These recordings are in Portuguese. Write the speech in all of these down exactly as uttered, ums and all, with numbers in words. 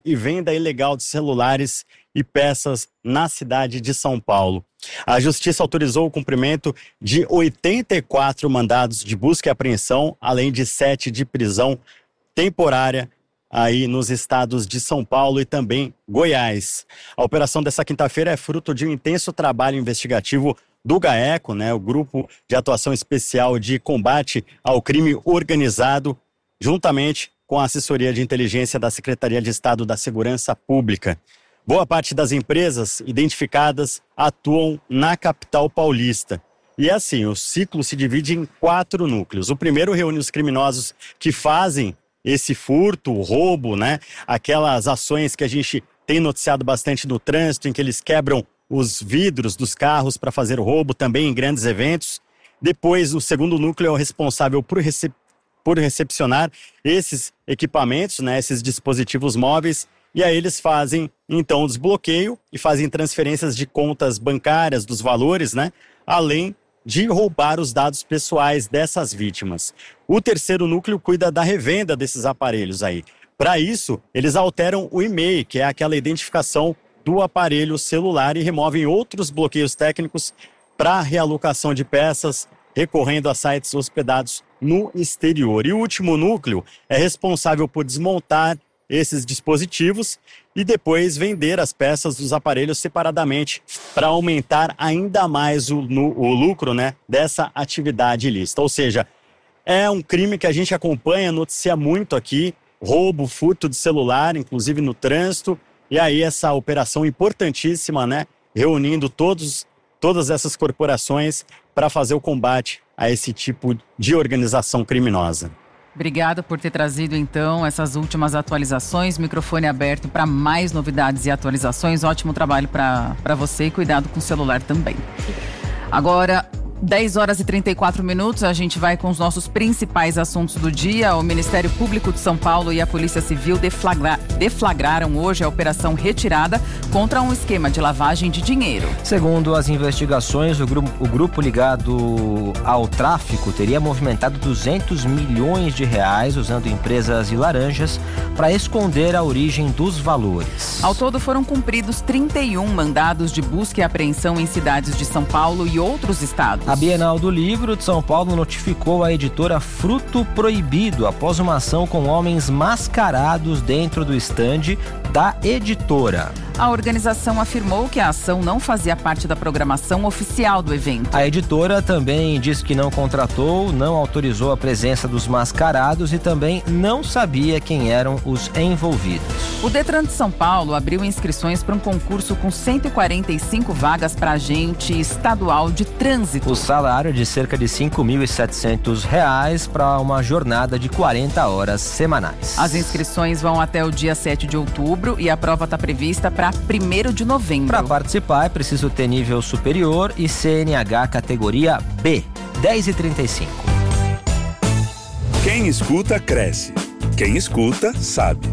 e venda ilegal de celulares e peças na cidade de São Paulo. A Justiça autorizou o cumprimento de oitenta e quatro mandados de busca e apreensão, além de sete de prisão temporária aí nos estados de São Paulo e também Goiás. A operação dessa quinta-feira é fruto de um intenso trabalho investigativo do GAECO, né, o Grupo de Atuação Especial de Combate ao Crime Organizado, juntamente com a assessoria de inteligência da Secretaria de Estado da Segurança Pública. Boa parte das empresas identificadas atuam na capital paulista. E assim, o ciclo se divide em quatro núcleos. O primeiro reúne os criminosos que fazem esse furto, roubo, né? Aquelas ações que a gente tem noticiado bastante no trânsito, em que eles quebram os vidros dos carros para fazer o roubo, também em grandes eventos. Depois, o segundo núcleo é o responsável por, recep- por recepcionar esses equipamentos, né? Esses dispositivos móveis. E aí eles fazem, então, o desbloqueio e fazem transferências de contas bancárias, dos valores, né? Além de roubar os dados pessoais dessas vítimas. O terceiro núcleo cuida da revenda desses aparelhos aí. Para isso, eles alteram o e-mail, que é aquela identificação do aparelho celular, e removem outros bloqueios técnicos para realocação de peças, recorrendo a sites hospedados no exterior. E o último núcleo é responsável por desmontar esses dispositivos e depois vender as peças dos aparelhos separadamente para aumentar ainda mais o, no, o lucro, né, dessa atividade ilícita. Ou seja, é um crime que a gente acompanha, noticia muito aqui, roubo, furto de celular, inclusive no trânsito, e aí essa operação importantíssima, né, reunindo todos, todas essas corporações para fazer o combate a esse tipo de organização criminosa. Obrigada por ter trazido, então, essas últimas atualizações. Microfone aberto para mais novidades e atualizações. Ótimo trabalho para você e cuidado com o celular também. Agora, dez horas e trinta e quatro minutos, a gente vai com os nossos principais assuntos do dia. O Ministério Público de São Paulo e a Polícia Civil deflagra, deflagraram hoje a Operação Retirada contra um esquema de lavagem de dinheiro. Segundo as investigações, o grupo, o grupo ligado ao tráfico teria movimentado duzentos milhões de reais usando empresas e laranjas para esconder a origem dos valores. Ao todo foram cumpridos trinta e um mandados de busca e apreensão em cidades de São Paulo e outros estados. A Bienal do Livro de São Paulo notificou a editora Fruto Proibido após uma ação com homens mascarados dentro do estande da editora. A organização afirmou que a ação não fazia parte da programação oficial do evento. A editora também disse que não contratou, não autorizou a presença dos mascarados e também não sabia quem eram os envolvidos. O Detran de São Paulo abriu inscrições para um concurso com cento e quarenta e cinco vagas para agente estadual de trânsito. O salário é de cerca de cinco mil e setecentos reais para uma jornada de quarenta horas semanais. As inscrições vão até o dia sete de outubro e a prova está prevista para primeiro de novembro. Para participar é preciso ter nível superior e C N H categoria B. dez e trinta e cinco. Quem escuta, cresce. Quem escuta, sabe.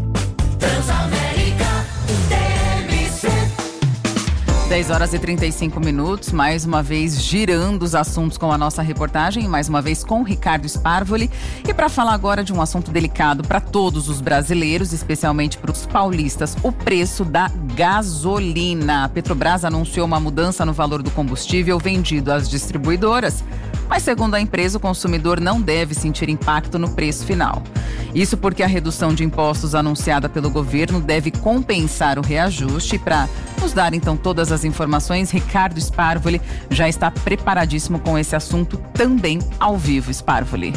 dez horas e trinta e cinco minutos, mais uma vez girando os assuntos com a nossa reportagem, mais uma vez com o Ricardo Sparvoli. E para falar agora de um assunto delicado para todos os brasileiros, especialmente para os paulistas, o preço da gasolina. A Petrobras anunciou uma mudança no valor do combustível vendido às distribuidoras, mas segundo a empresa, o consumidor não deve sentir impacto no preço final. Isso porque a redução de impostos anunciada pelo governo deve compensar o reajuste. Para nos dar então todas as informações, Ricardo Sparvoli já está preparadíssimo com esse assunto também ao vivo. Sparvoli.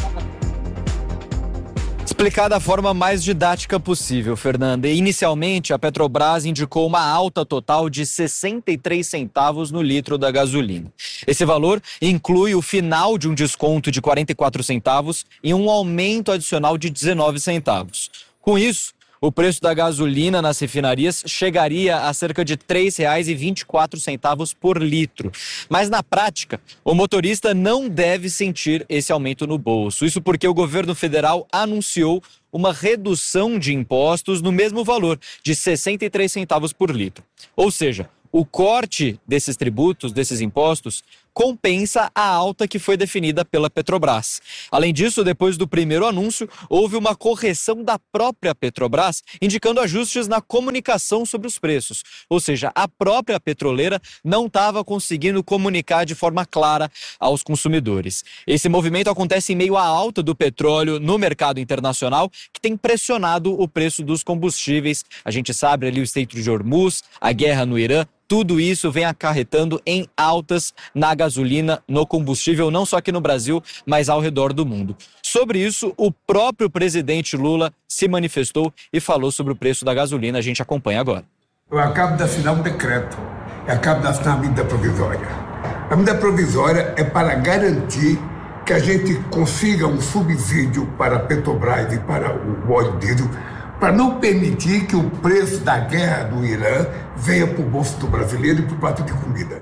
Explicar da forma mais didática possível, Fernanda. Inicialmente, a Petrobras indicou uma alta total de sessenta e três centavos no litro da gasolina. Esse valor inclui o final de um desconto de quarenta e quatro centavos e um aumento adicional de dezenove centavos. Com isso, o preço da gasolina nas refinarias chegaria a cerca de três reais e vinte e quatro centavos por litro. Mas na prática, o motorista não deve sentir esse aumento no bolso. Isso porque o governo federal anunciou uma redução de impostos no mesmo valor, de sessenta e três centavos por litro. Ou seja, o corte desses tributos, desses impostos, compensa a alta que foi definida pela Petrobras. Além disso, depois do primeiro anúncio, houve uma correção da própria Petrobras, indicando ajustes na comunicação sobre os preços. Ou seja, a própria petroleira não estava conseguindo comunicar de forma clara aos consumidores. Esse movimento acontece em meio à alta do petróleo no mercado internacional, que tem pressionado o preço dos combustíveis. A gente sabe ali o Estreito de Hormuz, a guerra no Irã. Tudo isso vem acarretando em altas na gasolina, no combustível, não só aqui no Brasil, mas ao redor do mundo. Sobre isso, o próprio presidente Lula se manifestou e falou sobre o preço da gasolina. A gente acompanha agora. Eu acabo de assinar um decreto, eu acabo de assinar a medida provisória. A medida provisória é para garantir que a gente consiga um subsídio para a Petrobras e para o óleo diesel, para não permitir que o preço da guerra do Irã venha para o bolso do brasileiro e para o prato de comida.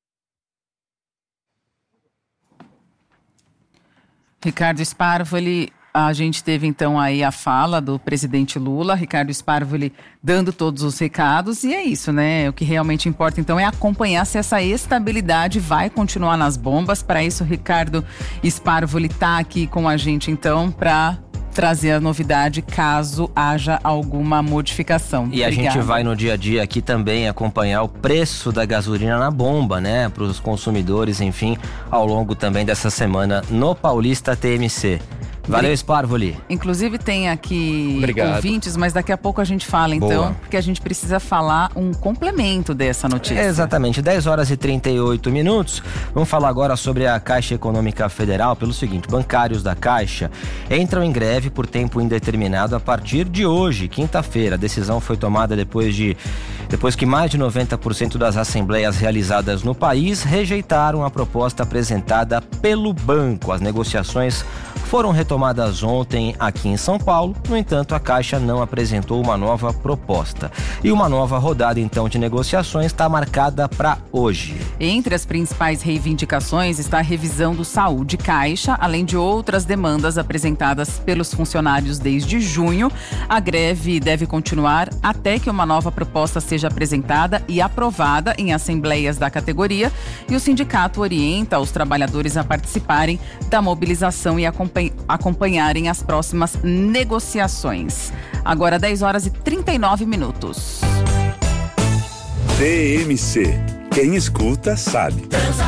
Ricardo Sparvoli, a gente teve então aí a fala do presidente Lula, Ricardo Sparvoli dando todos os recados, e é isso, né? O que realmente importa então é acompanhar se essa estabilidade vai continuar nas bombas. Para isso, Ricardo Sparvoli está aqui com a gente então para trazer a novidade caso haja alguma modificação. E Obrigada. A gente vai no dia a dia aqui também acompanhar o preço da gasolina na bomba, né? Para os consumidores, enfim, ao longo também dessa semana no Paulista T M C. Valeu, Sparvoli. Inclusive tem aqui Obrigado. ouvintes, mas daqui a pouco a gente fala então, Boa. porque a gente precisa falar um complemento dessa notícia. É, exatamente, dez horas e trinta e oito minutos. Vamos falar agora sobre a Caixa Econômica Federal pelo seguinte: bancários da Caixa entram em greve por tempo indeterminado a partir de hoje, quinta-feira. A decisão foi tomada depois de depois que mais de noventa por cento das assembleias realizadas no país rejeitaram a proposta apresentada pelo banco. As negociações foram retomadas ontem aqui em São Paulo. No entanto, a Caixa não apresentou uma nova proposta. E uma nova rodada, então, de negociações está marcada para hoje. Entre as principais reivindicações está a revisão do Saúde Caixa, além de outras demandas apresentadas pelos funcionários desde junho. A greve deve continuar até que uma nova proposta seja apresentada e aprovada em assembleias da categoria. E o sindicato orienta os trabalhadores a participarem da mobilização e acompanhar acompanharem as próximas negociações. Agora dez horas e trinta e nove minutos. T M C. Quem escuta sabe.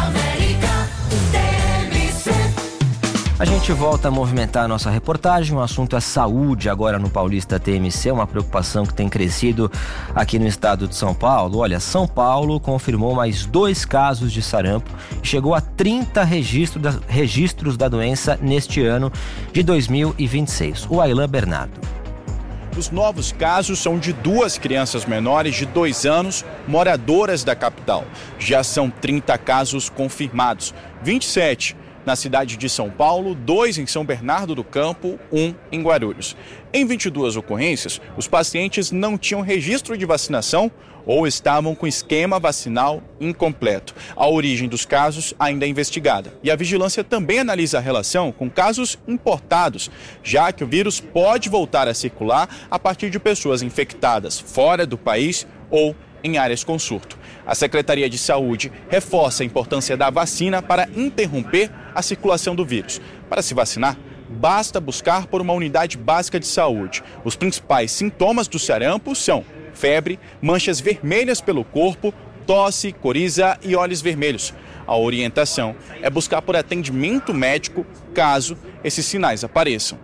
A gente volta a movimentar a nossa reportagem. O assunto é saúde agora no Paulista T M C, uma preocupação que tem crescido aqui no estado de São Paulo. Olha, São Paulo confirmou mais dois casos de sarampo e chegou a trinta registro da, registros da doença neste ano de dois mil e vinte e seis. O Ailan Bernardo. Os novos casos são de duas crianças menores de dois anos, moradoras da capital. Já são trinta casos confirmados, vinte e sete na cidade de São Paulo, dois em São Bernardo do Campo, um em Guarulhos. Em vinte e duas ocorrências, os pacientes não tinham registro de vacinação ou estavam com esquema vacinal incompleto. A origem dos casos ainda é investigada. E a vigilância também analisa a relação com casos importados, já que o vírus pode voltar a circular a partir de pessoas infectadas fora do país ou em áreas com surto. A Secretaria de Saúde reforça a importância da vacina para interromper a circulação do vírus. Para se vacinar, basta buscar por uma unidade básica de saúde. Os principais sintomas do sarampo são febre, manchas vermelhas pelo corpo, tosse, coriza e olhos vermelhos. A orientação é buscar por atendimento médico caso esses sinais apareçam.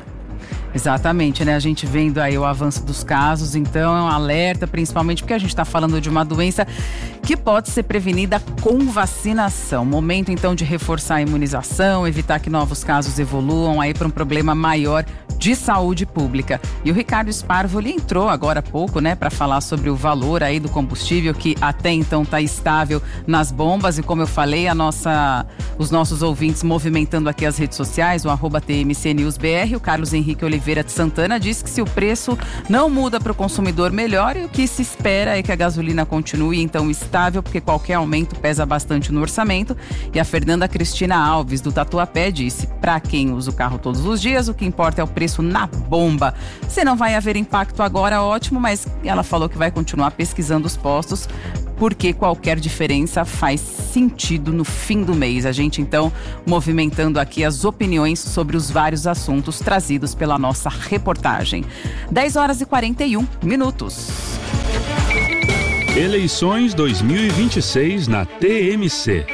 Exatamente, né? A gente vendo aí o avanço dos casos, então é um alerta, principalmente porque a gente está falando de uma doença que pode ser prevenida com vacinação. Momento, então, de reforçar a imunização, evitar que novos casos evoluam aí para um problema maior de saúde pública. E o Ricardo Sparvoli entrou agora há pouco, né, para falar sobre o valor aí do combustível, que até então está estável nas bombas. E como eu falei, a nossa, os nossos ouvintes movimentando aqui as redes sociais, o arroba T M C News B R, o Carlos Henrique Oliveira de Santana diz que se o preço não muda para o consumidor, melhore. O que se espera é que a gasolina continue então estável, porque qualquer aumento pesa bastante no orçamento. E a Fernanda Cristina Alves, do Tatuapé, disse: para quem usa o carro todos os dias, o que importa é o preço na bomba. Se não vai haver impacto agora, ótimo, mas ela falou que vai continuar pesquisando os postos porque qualquer diferença faz sentido no fim do mês. A gente, então, movimentando aqui as opiniões sobre os vários assuntos trazidos pela nossa reportagem. dez horas e quarenta e um minutos. Eleições dois mil e vinte e seis na T M C.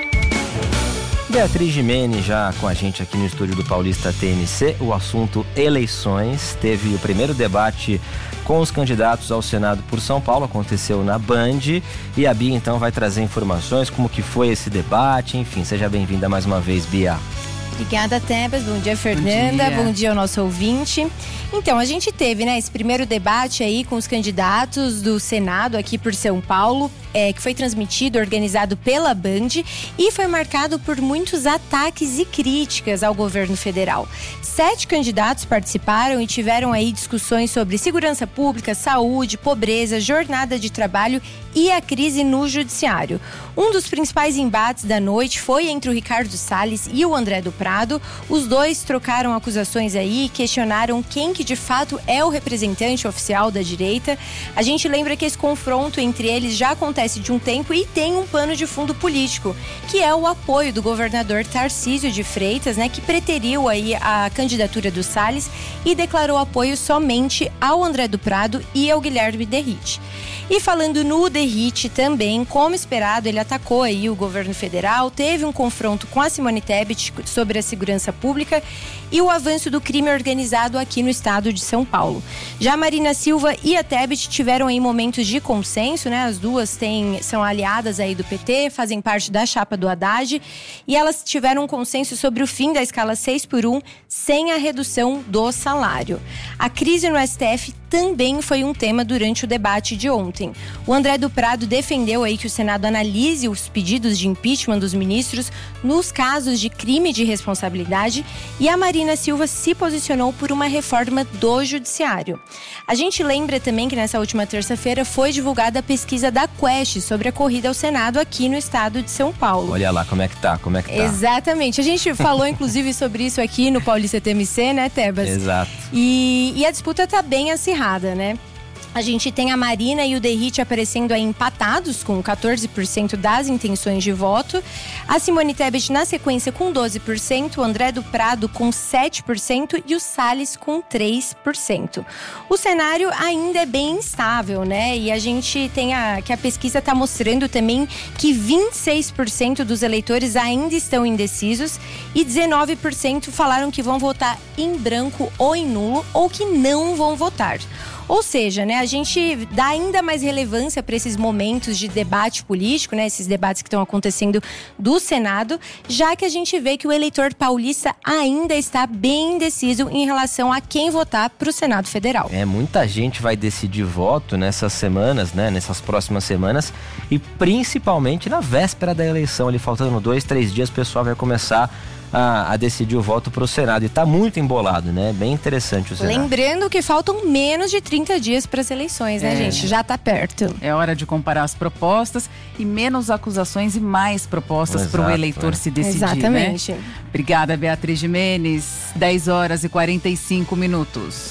Beatriz Gimenez já com a gente aqui no estúdio do Paulista T M C. O assunto eleições. Teve o primeiro debate com os candidatos ao Senado por São Paulo, aconteceu na Band. E a Bia então vai trazer informações, como que foi esse debate. Enfim, seja bem-vinda mais uma vez, Bia. Obrigada, Tebas. Bom dia, Fernanda. Bom dia. Bom dia ao nosso ouvinte. Então, a gente teve, né, esse primeiro debate aí com os candidatos do Senado aqui por São Paulo, é, que foi transmitido, organizado pela Band e foi marcado por muitos ataques e críticas ao governo federal. Sete candidatos participaram e tiveram aí discussões sobre segurança pública, saúde, pobreza, jornada de trabalho e a crise no judiciário. Um dos principais embates da noite foi entre o Ricardo Salles e o André do Prado. Os dois trocaram acusações aí e questionaram quem que de fato é o representante oficial da direita. A gente lembra que esse confronto entre eles já acontece de um tempo e tem um pano de fundo político, que é o apoio do governador Tarcísio de Freitas, né, que preteriu aí a candidatura do Salles e declarou apoio somente ao André do Prado e ao Guilherme Derrite. E falando no Derrite também, como esperado, ele atacou aí o governo federal, teve um confronto com a Simone Tebet sobre a segurança pública e o avanço do crime organizado aqui no estado de São Paulo. Já a Marina Silva e a Tebet tiveram aí momentos de consenso, né? As duas têm, são aliadas aí do P T, fazem parte da chapa do Haddad e elas tiveram um consenso sobre o fim da escala seis por um sem a redução do salário. A crise no S T F também foi um tema durante o debate de ontem. O André do Prado defendeu aí que o Senado analise os pedidos de impeachment dos ministros nos casos de crime de responsabilidade e a Marina Silva se posicionou por uma reforma do judiciário. A gente lembra também que nessa última terça-feira foi divulgada a pesquisa da Quest sobre a corrida ao Senado aqui no estado de São Paulo. Olha lá como é que tá, como é que tá. Exatamente. A gente falou inclusive sobre isso aqui no Paulista T M C, né, Tebas? Exato. E, e a disputa tá bem acirrada, né? A gente tem a Marina e o Derrite aparecendo aí empatados com quatorze por cento das intenções de voto. A Simone Tebet na sequência com doze por cento, o André do Prado com sete por cento e o Salles com três por cento. O cenário ainda é bem instável, né? E a gente tem a, que a pesquisa está mostrando também que vinte e seis por cento dos eleitores ainda estão indecisos e dezenove por cento falaram que vão votar em branco ou em nulo ou que não vão votar. Ou seja, né, a gente dá ainda mais relevância para esses momentos de debate político, né, esses debates que estão acontecendo do Senado, já que a gente vê que o eleitor paulista ainda está bem indeciso em relação a quem votar para o Senado Federal. É, muita gente vai decidir voto nessas semanas, né, nessas próximas semanas e principalmente na véspera da eleição, ali faltando dois, três dias, o pessoal vai começar A, a decidir o voto para o Senado. E tá muito embolado, né? Bem interessante o Senado. Lembrando que faltam menos de trinta dias para as eleições, né, É. gente? Já tá perto. É hora de comparar as propostas e menos acusações e mais propostas para o Exato, eleitor é. se decidir, Exatamente. né? Obrigada, Beatriz Gimenez. dez horas e quarenta e cinco minutos.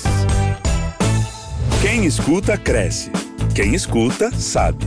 Quem escuta, cresce. Quem escuta, sabe.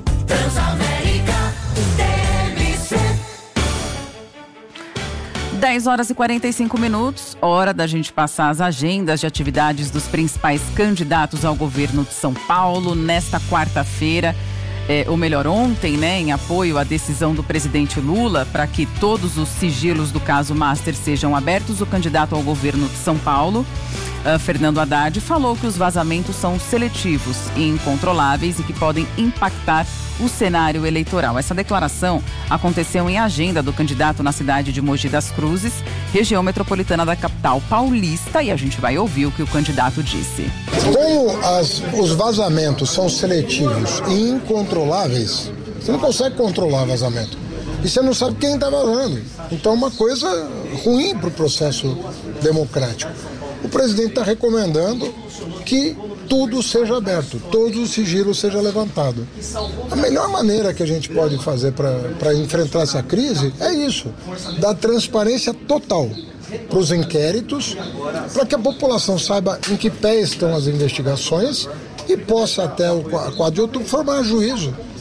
dez horas e quarenta e cinco minutos, hora da gente passar as agendas de atividades dos principais candidatos ao governo de São Paulo nesta quarta-feira. É, ou melhor, ontem, né, em apoio à decisão do presidente Lula para que todos os sigilos do caso Master sejam abertos, o candidato ao governo de São Paulo, uh, Fernando Haddad, falou que os vazamentos são seletivos e incontroláveis e que podem impactar o cenário eleitoral. Essa declaração aconteceu em agenda do candidato na cidade de Mogi das Cruzes, região metropolitana da capital paulista, e a gente vai ouvir o que o candidato disse. Como as, os vazamentos são seletivos e incontroláveis, você não consegue controlar vazamento. E você não sabe quem está vazando. Então é uma coisa ruim para o processo democrático. O presidente está recomendando que tudo seja aberto, todos os sigilos sejam levantados. A melhor maneira que a gente pode fazer para enfrentar essa crise é isso, dar transparência total para os inquéritos, para que a população saiba em que pé estão as investigações e possa até o quatro de outubro formar juízo.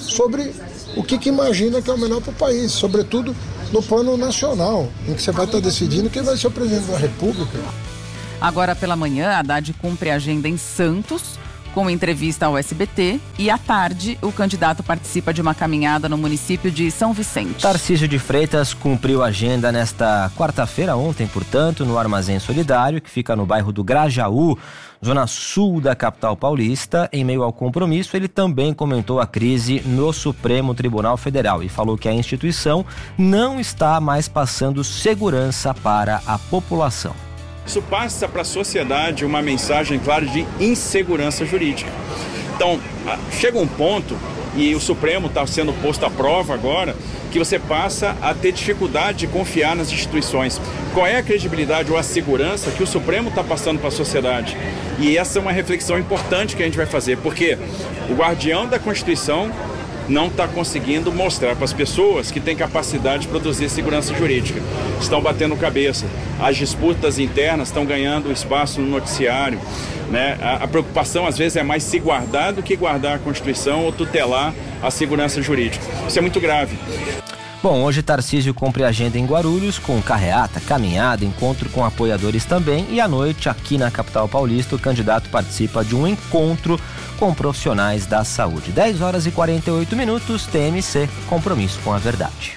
sobre o que, que imagina que é o melhor para o país, sobretudo no plano nacional, em que você vai estar decidindo quem vai ser o presidente da República. Agora pela manhã, Haddad cumpre a agenda em Santos, com entrevista ao S B T, e à tarde o candidato participa de uma caminhada no município de São Vicente. Tarcísio de Freitas cumpriu a agenda nesta quarta-feira, ontem, portanto, no Armazém Solidário, que fica no bairro do Grajaú, zona sul da capital paulista. Em meio ao compromisso, ele também comentou a crise no Supremo Tribunal Federal e falou que a instituição não está mais passando segurança para a população. Isso passa para a sociedade uma mensagem clara de insegurança jurídica. Então, chega um ponto, e o Supremo está sendo posto à prova agora, que você passa a ter dificuldade de confiar nas instituições. Qual é a credibilidade ou a segurança que o Supremo está passando para a sociedade? E essa é uma reflexão importante que a gente vai fazer, porque o guardião da Constituição não está conseguindo mostrar para as pessoas que tem capacidade de produzir segurança jurídica. Estão batendo cabeça. As disputas internas estão ganhando espaço no noticiário, né? A, a preocupação, às vezes, é mais se guardar do que guardar a Constituição ou tutelar a segurança jurídica. Isso é muito grave. Bom, hoje Tarcísio cumpre a agenda em Guarulhos, com carreata, caminhada, encontro com apoiadores também. E à noite, aqui na capital paulista, o candidato participa de um encontro com profissionais da saúde. dez horas e quarenta e oito minutos, T M C, compromisso com a verdade.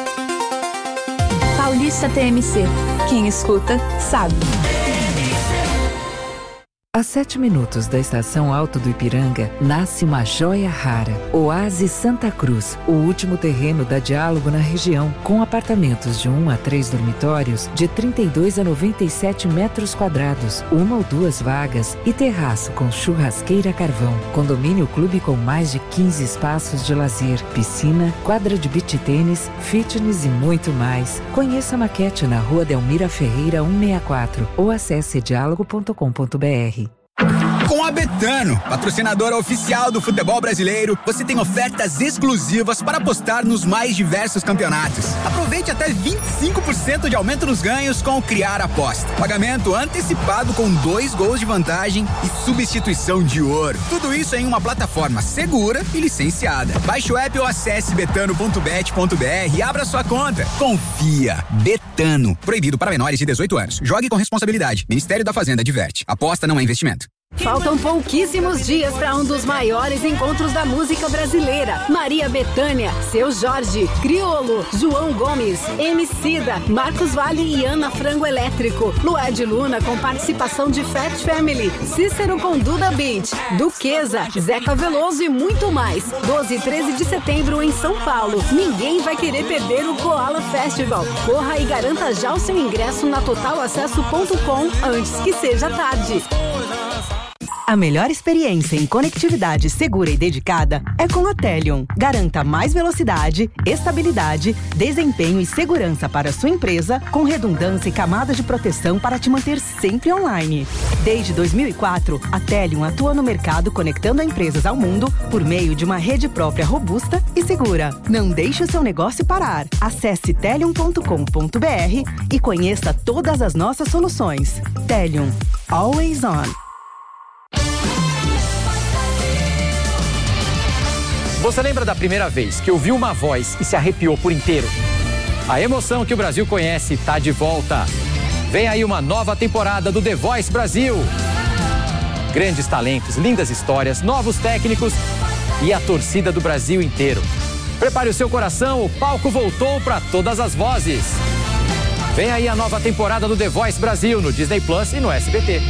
Paulista T M C. Quem escuta, sabe. A sete minutos da estação Alto do Ipiranga, nasce uma joia rara. Oásis Santa Cruz, o último terreno da Diálogo na região, com apartamentos de um a três dormitórios, de trinta e dois a noventa e sete metros quadrados, uma ou duas vagas e terraço com churrasqueira a carvão. Condomínio clube com mais de quinze espaços de lazer, piscina, quadra de beach tênis, fitness e muito mais. Conheça a maquete na Rua Delmira Ferreira cento e sessenta e quatro ou acesse diálogo ponto com ponto br. Com a Betano, patrocinadora oficial do futebol brasileiro, você tem ofertas exclusivas para apostar nos mais diversos campeonatos. Aproveite até vinte e cinco por cento de aumento nos ganhos com o Criar Aposta. Pagamento antecipado com dois gols de vantagem e substituição de ouro. Tudo isso em uma plataforma segura e licenciada. Baixe o app ou acesse betano ponto bet ponto br e abra sua conta. Confia. Betano. Proibido para menores de dezoito anos. Jogue com responsabilidade. Ministério da Fazenda adverte. Aposta não é investimento. Faltam pouquíssimos dias para um dos maiores encontros da música brasileira. Maria Bethânia, Seu Jorge, Criolo, João Gomes, Emicida, Marcos Valle e Ana Frango Elétrico. Lued Luna com participação de Fat Family, Cícero com Duda Beat, Duquesa, Zeca Veloso e muito mais. doze e treze de setembro em São Paulo. Ninguém vai querer perder o Koala Festival. Corra e garanta já o seu ingresso na total acesso ponto com antes que seja tarde. A melhor experiência em conectividade segura e dedicada é com a Telion. Garanta mais velocidade, estabilidade, desempenho e segurança para a sua empresa, com redundância e camadas de proteção para te manter sempre online. Desde dois mil e quatro, a Telion atua no mercado conectando empresas ao mundo por meio de uma rede própria robusta e segura. Não deixe o seu negócio parar. Acesse telion ponto com ponto br e conheça todas as nossas soluções. Telion. Always on. Você lembra da primeira vez que ouviu uma voz e se arrepiou por inteiro? A emoção que o Brasil conhece está de volta. Vem aí uma nova temporada do The Voice Brasil. Grandes talentos, lindas histórias, novos técnicos e a torcida do Brasil inteiro. Prepare o seu coração, o palco voltou para todas as vozes. Vem aí a nova temporada do The Voice Brasil no Disney Plus e no S B T.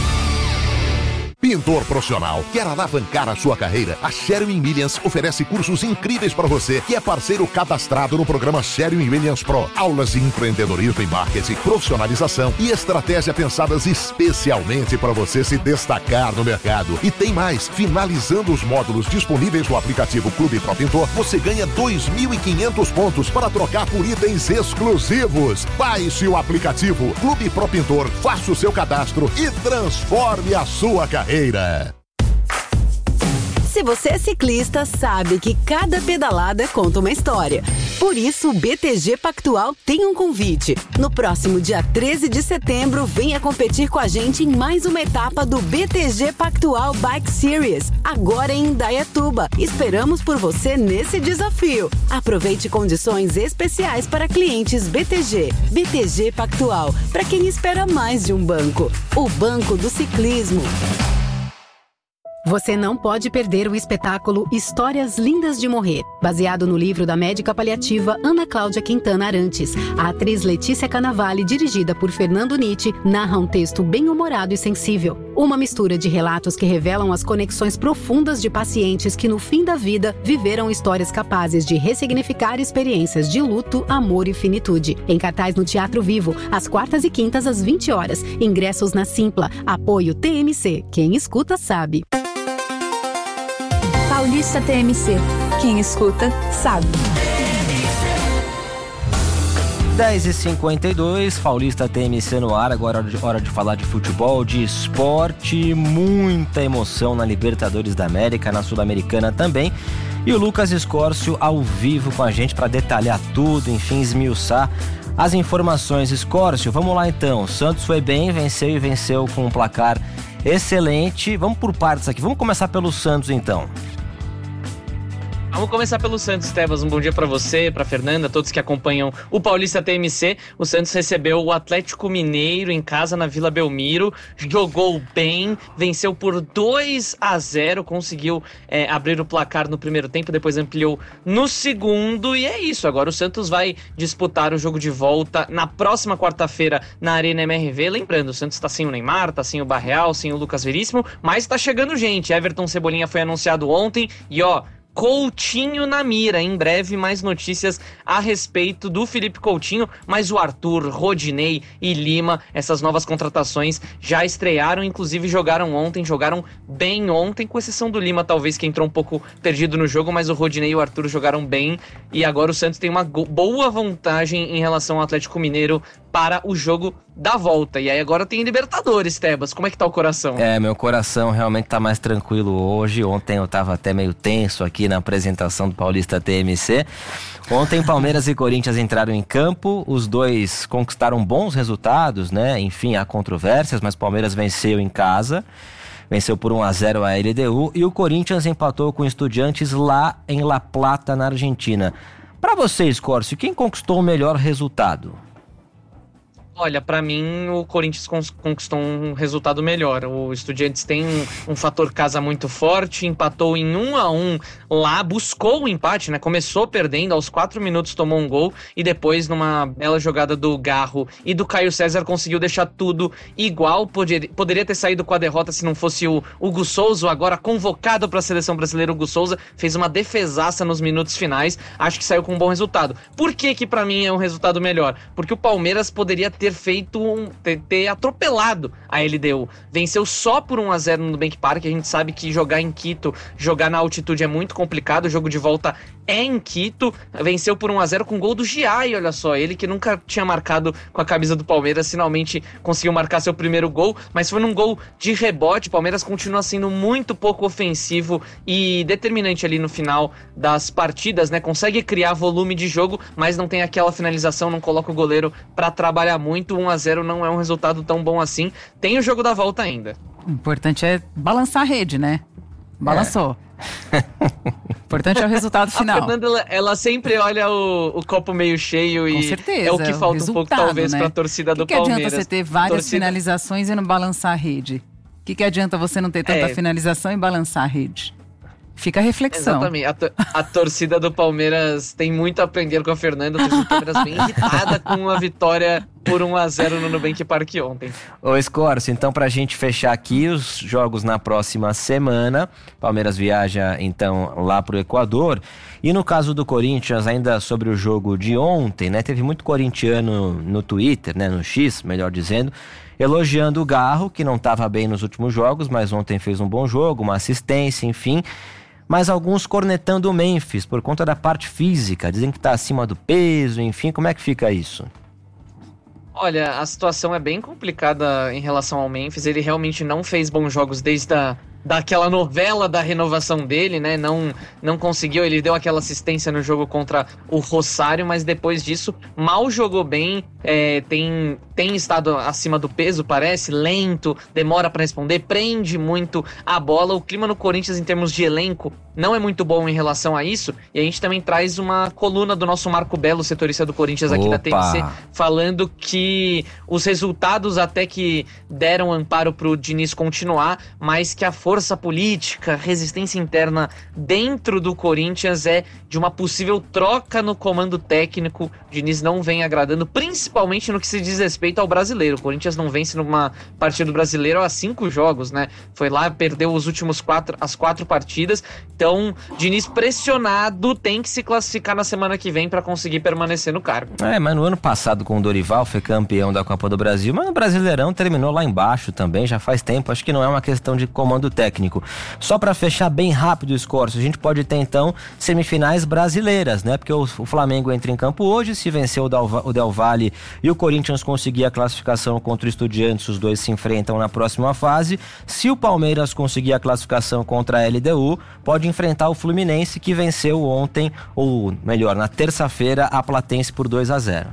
Pintor profissional, quer alavancar a sua carreira? A Sherwin Williams oferece cursos incríveis para você que é parceiro cadastrado no programa Sherwin Williams Pro. Aulas de empreendedorismo e marketing, profissionalização e estratégia pensadas especialmente para você se destacar no mercado. E tem mais, finalizando os módulos disponíveis no aplicativo Clube Pro Pintor, você ganha dois mil e quinhentos pontos para trocar por itens exclusivos. Baixe o aplicativo Clube Pro Pintor, faça o seu cadastro e transforme a sua carreira. Se você é ciclista, sabe que cada pedalada conta uma história. Por isso, o B T G Pactual tem um convite. No próximo dia treze de setembro, venha competir com a gente em mais uma etapa do B T G Pactual Bike Series, agora em Indaiatuba. Esperamos por você nesse desafio. Aproveite condições especiais para clientes B T G. B T G Pactual, para quem espera mais de um banco. O Banco do Ciclismo. Você não pode perder o espetáculo Histórias Lindas de Morrer, baseado no livro da médica paliativa Ana Cláudia Quintana Arantes. A atriz Letícia Cannavale, dirigida por Fernando Nitti, narra um texto bem-humorado e sensível. Uma mistura de relatos que revelam as conexões profundas de pacientes que, no fim da vida, viveram histórias capazes de ressignificar experiências de luto, amor e finitude. Em cartaz no Teatro Vivo, às quartas e quintas, às vinte horas. Ingressos na Simpla. Apoio T M C. Quem escuta, sabe. Paulista T M C. Quem escuta, sabe. dez e cinquenta e dois, Paulista T M C no ar. Agora hora de, hora de falar de futebol, de esporte. Muita emoção na Libertadores da América, na Sul-Americana também. E o Lucas Escórcio ao vivo com a gente para detalhar tudo, enfim, esmiuçar as informações. Escórcio, vamos lá então. O Santos foi bem, venceu e venceu com um placar excelente. Vamos por partes aqui. Vamos começar pelo Santos então. Vamos começar pelo Santos, Tebas. Um bom dia para você, para Fernanda, todos que acompanham o Paulista T M C. O Santos recebeu o Atlético Mineiro em casa na Vila Belmiro, jogou bem, venceu por dois a zero, conseguiu é, abrir o placar no primeiro tempo, depois ampliou no segundo, e é isso. Agora o Santos vai disputar o jogo de volta na próxima quarta-feira na Arena M R V. Lembrando, o Santos tá sem o Neymar, tá sem o Barreal, sem o Lucas Veríssimo, mas tá chegando gente. Everton Cebolinha foi anunciado ontem e ó, Coutinho na mira. Em breve mais notícias a respeito do Felipe Coutinho, mas o Arthur, Rodinei e Lima, essas novas contratações já estrearam, inclusive jogaram ontem, jogaram bem ontem, com exceção do Lima talvez, que entrou um pouco perdido no jogo, mas o Rodinei e o Arthur jogaram bem, e agora o Santos tem uma boa vantagem em relação ao Atlético Mineiro para o jogo da volta. E aí agora tem Libertadores, Tebas. Como é que tá o coração? É, meu coração realmente tá mais tranquilo hoje. Ontem eu tava até meio tenso aqui na apresentação do Paulista T M C. Ontem Palmeiras e Corinthians entraram em campo, os dois conquistaram bons resultados, né? Enfim, há controvérsias, mas Palmeiras venceu em casa, venceu por um a zero a L D U, e o Corinthians empatou com o Estudiantes lá em La Plata, na Argentina. Para você, Escórcio, quem conquistou o melhor resultado? Olha, pra mim o Corinthians conquistou um resultado melhor. O Estudiantes tem um, um fator casa muito forte, empatou em um a um lá, buscou o empate, né? Começou perdendo, aos quatro minutos tomou um gol e depois, numa bela jogada do Garro e do Caio César, conseguiu deixar tudo igual. Poderia, poderia ter saído com a derrota se não fosse o Hugo Souza, o agora convocado para a seleção brasileira. Hugo Souza fez uma defesaça nos minutos finais, acho que saiu com um bom resultado. Por que que pra mim é um resultado melhor? Porque o Palmeiras poderia ter feito um, ter, ter atropelado a L D U. Venceu só por um a zero no Nubank Park. A gente sabe que jogar em Quito, jogar na altitude é muito complicado. O jogo de volta é em Quito. Venceu por um a zero com gol do Giai, olha só. Ele que nunca tinha marcado com a camisa do Palmeiras, finalmente conseguiu marcar seu primeiro gol, mas foi num gol de rebote. O Palmeiras continua sendo muito pouco ofensivo e determinante ali no final das partidas, né? Consegue criar volume de jogo, mas não tem aquela finalização, não coloca o goleiro pra trabalhar muito. um a zero não é um resultado tão bom assim. Tem o jogo da volta ainda. O importante é balançar a rede, né? Balançou. É. O importante é o resultado final. A Fernanda, ela, ela sempre olha o, o copo meio cheio. Com e certeza, é o que falta um pouco, talvez, né? Pra torcida que do que Palmeiras. Que adianta você ter várias torcida... finalizações e não balançar a rede? O que, que adianta você não ter tanta é. finalização e balançar a rede? Fica a reflexão. Exatamente. A, to- a torcida do Palmeiras tem muito a aprender com a Fernanda. A torcida do Palmeiras bem irritada com a vitória por um a zero no Nubank Park ontem. Ô Escórcio, então pra gente fechar aqui os jogos na próxima semana, Palmeiras viaja então lá pro Equador. E no caso do Corinthians, ainda sobre o jogo de ontem, né? Teve muito corintiano no Twitter, né? No X, melhor dizendo, elogiando o Garro, que não estava bem nos últimos jogos, mas ontem fez um bom jogo, uma assistência, enfim. Mas alguns cornetando o Memphis por conta da parte física, dizem que está acima do peso, enfim, como é que fica isso? Olha, a situação é bem complicada em relação ao Memphis. Ele realmente não fez bons jogos desde a daquela novela da renovação dele, né? Não, não conseguiu, ele deu aquela assistência no jogo contra o Rosário, mas depois disso mal jogou bem, é, tem, tem estado acima do peso, parece, lento, demora para responder, prende muito a bola. O clima no Corinthians em termos de elenco não é muito bom em relação a isso, e a gente também traz uma coluna do nosso Marco Belo, setorista do Corinthians aqui Opa. da T M C, falando que os resultados até que deram amparo pro Diniz continuar, mas que a força política, resistência interna dentro do Corinthians é de uma possível troca no comando técnico. O Diniz não vem agradando, principalmente no que se diz respeito ao brasileiro. O Corinthians não vence numa partida do brasileiro há cinco jogos, né? Foi lá, perdeu os últimos quatro, as quatro partidas. Então, Diniz pressionado, tem que se classificar na semana que vem para conseguir permanecer no cargo. É, mas no ano passado com o Dorival foi campeão da Copa do Brasil, mas no Brasileirão terminou lá embaixo também, já faz tempo. Acho que não é uma questão de comando técnico. Só para fechar bem rápido o Scorcio, a gente pode ter então semifinais brasileiras, né? Porque o, o Flamengo entra em campo hoje, se vencer o Del, o Del Valle e o Corinthians conseguir a classificação contra o Estudiantes, os dois se enfrentam na próxima fase. Se o Palmeiras conseguir a classificação contra a L D U, pode enfrentar o Fluminense, que venceu ontem, ou melhor, na terça-feira, a Platense por dois a zero.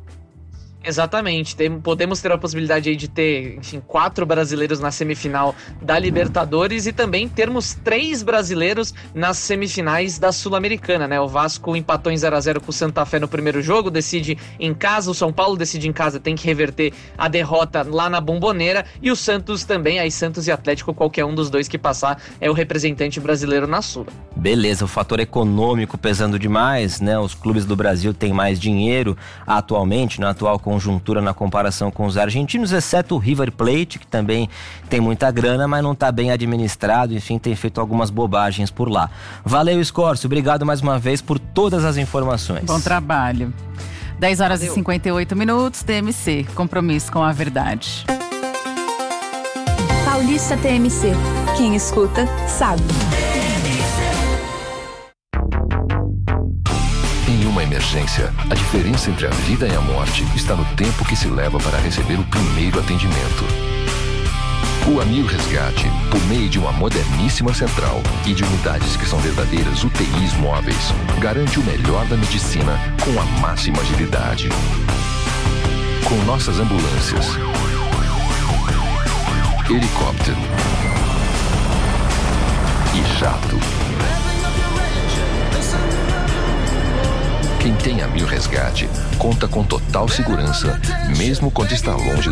Exatamente, tem, podemos ter a possibilidade aí de ter, enfim, quatro brasileiros na semifinal da Libertadores e também termos três brasileiros nas semifinais da Sul-Americana, né? O Vasco empatou em zero a zero com o Santa Fé no primeiro jogo, decide em casa, o São Paulo decide em casa, tem que reverter a derrota lá na Bombonera, e o Santos também, aí Santos e Atlético, qualquer um dos dois que passar é o representante brasileiro na Sula. Beleza, o fator econômico pesando demais, né? Os clubes do Brasil têm mais dinheiro atualmente, na atual conjuntura na comparação com os argentinos, exceto o River Plate, que também tem muita grana, mas não está bem administrado, enfim, tem feito algumas bobagens por lá. Valeu, Scorcio, obrigado mais uma vez por todas as informações. Bom trabalho. dez horas Valeu. e cinquenta e oito minutos, T M C, compromisso com a verdade. Paulista T M C. Quem escuta, sabe. Em uma emergência, a diferença entre a vida e a morte está no tempo que se leva para receber o primeiro atendimento. O Amil Resgate, por meio de uma moderníssima central e de unidades que são verdadeiras U T Is móveis, garante o melhor da medicina com a máxima agilidade. Com nossas ambulâncias, helicóptero e jato. Quem tem Amil Resgate conta com total segurança, mesmo quando está longe